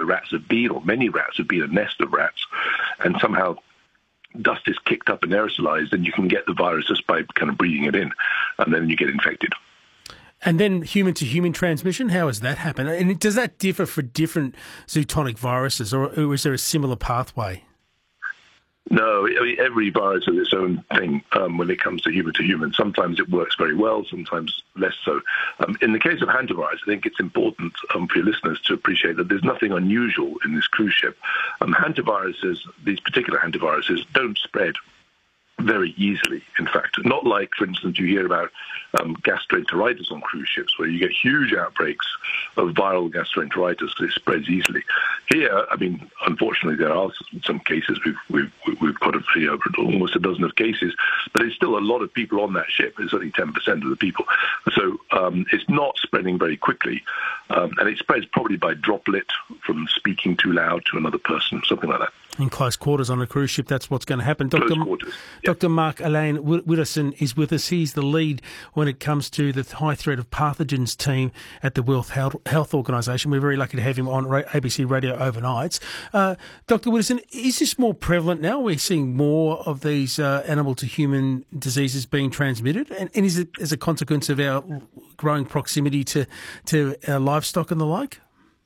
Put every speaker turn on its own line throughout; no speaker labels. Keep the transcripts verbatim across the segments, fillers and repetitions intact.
the rats have been, or many rats have been a nest of rats, and somehow dust is kicked up and aerosolized, then you can get the virus just by kind of breathing it in, and then you get infected.
And then human-to-human transmission, how does that happen? And does that differ for different zootonic viruses, or, or is there a similar pathway?
No, I mean, every virus has its own thing um, when it comes to human to human. Sometimes it works very well, sometimes less so. Um, in the case of hantavirus, I think it's important um, for your listeners to appreciate that there's nothing unusual in this cruise ship. Um, hantaviruses, these particular hantaviruses, don't spread very easily, in fact. Not like, for instance, you hear about um, gastroenteritis on cruise ships, where you get huge outbreaks of viral gastroenteritis because it spreads easily. Here, I mean, unfortunately, there are some cases. We've we've we've got a, you know, almost a dozen of cases, but it's still a lot of people on that ship. It's only ten percent of the people. So um, it's not spreading very quickly, um, and it spreads probably by droplet from speaking too loud to another person, something like that.
In close quarters on a cruise ship, that's what's going to happen.
Close
Doctor
quarters.
Doctor Mark Alain Witterson is with us. He's the lead when it comes to the high threat of pathogens team at the World Health Organization. We're very lucky to have him on A B C Radio overnights. Uh, Doctor Witterson, is this more prevalent now? We're seeing more of these uh, animal-to-human diseases being transmitted, and, and is it as a consequence of our growing proximity to to our livestock and the like?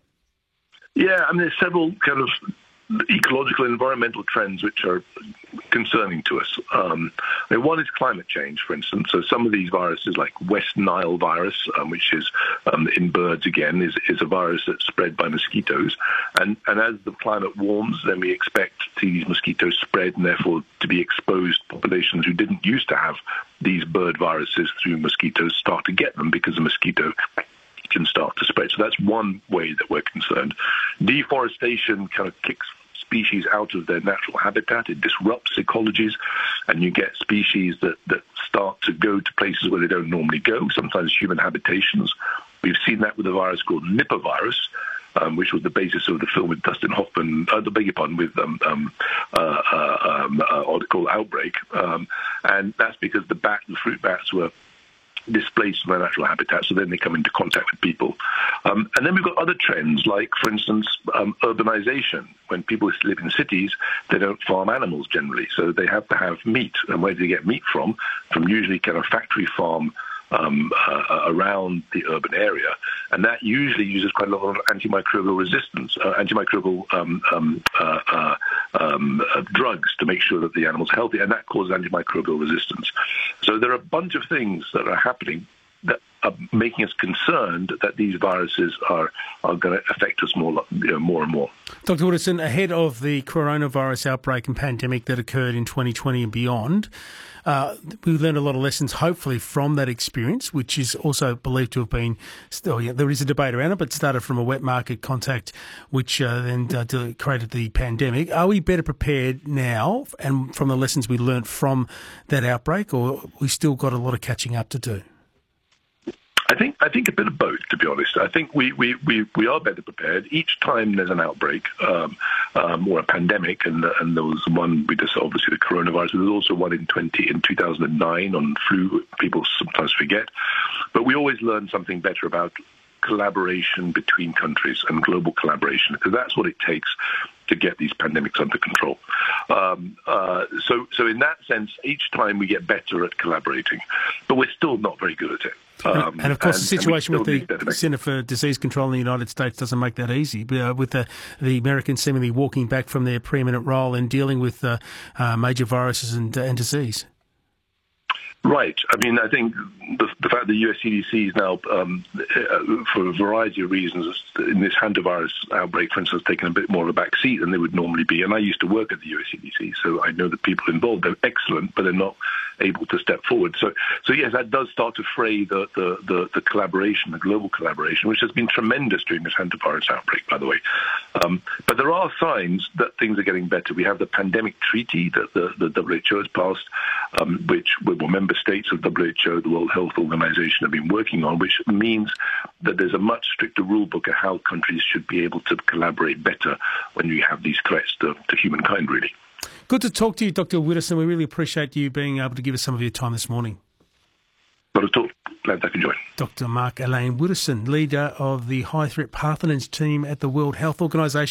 Yeah, I mean, there's several kind of ecological and environmental trends which are concerning to us. Um, I mean, one is climate change, for instance. So some of these viruses, like West Nile virus, um, which is um, in birds again, is, is a virus that's spread by mosquitoes. And, and as the climate warms, then we expect to see these mosquitoes spread, and therefore to be exposed populations who didn't used to have these bird viruses through mosquitoes start to get them because the mosquito can start to spread. So that's one way that we're concerned. Deforestation kind of kicks species out of their natural habitat. It disrupts ecologies, and you get species that, that start to go to places where they don't normally go, sometimes human habitations. We've seen that with a virus called Nipah virus, um, which was the basis of the film with Dustin Hoffman, uh, the beg your pardon, with um, um, uh, uh, um, uh, what they call Outbreak. Um, and that's because the bat, the fruit bats were displaced from their natural habitat, so then they come into contact with people. Um, and then we've got other trends, like, for instance, um, urbanization. When people live in cities, they don't farm animals generally, so they have to have meat. And where do they get meat from? From usually kind of factory farm um, uh, around the urban area. And that usually uses quite a lot of antimicrobial resistance, uh, antimicrobial um, um, uh, uh, um, uh, drugs to make sure that the animal's healthy, and that causes antimicrobial resistance. So there are a bunch of things that are happening that are making us concerned that these viruses are, are going to affect us more, you know, more and more.
Doctor Witterson, ahead of the coronavirus outbreak and pandemic that occurred in twenty twenty and beyond, uh, we learned a lot of lessons, hopefully, from that experience, which is also believed to have been, still, yeah, there is a debate around it, but started from a wet market contact, which uh, then uh, created the pandemic. Are we better prepared now, and from the lessons we learned from that outbreak, or we still got a lot of catching up to do?
I think I think a bit of both, to be honest. I think we, we, we, we are better prepared. Each time there's an outbreak um, um, or a pandemic, and and there was one with this, obviously the coronavirus. There was also one in twenty in two thousand nine on flu. People sometimes forget, but we always learn something better about collaboration between countries and global collaboration, because that's what it takes to get these pandemics under control. Um, uh, so, so in that sense, each time we get better at collaborating, but we're still not very good at it. Um,
and of course,
and,
the situation with the
Centre
for Disease Control in the United States doesn't make that easy. Uh, with the, the Americans seemingly walking back from their preeminent role in dealing with uh, uh, major viruses and, uh, and disease.
Right. I mean, I think the, the fact that the U S C D C is now, um, uh, for a variety of reasons, in this hantavirus outbreak, for instance, taken a bit more of a back seat than they would normally be. And I used to work at the U S C D C, so I know the people involved. They're excellent, but they're not able to step forward. So, so yes, that does start to fray the, the, the, the collaboration, the global collaboration, which has been tremendous during this hantavirus outbreak, by the way. Um, but there are signs that things are getting better. We have the pandemic treaty that the, the W H O has passed, um, which well, member states of W H O, the World Health Organization, have been working on, which means that there's a much stricter rule book of how countries should be able to collaborate better when you have these threats to, to humankind, really.
Good to talk to you, Doctor Witterson. We really appreciate you being able to give us some of your time this morning.
Not at all. Glad I could join.
Doctor Mark Alain Witterson, leader of the High Threat Pathogens team at the World Health Organization.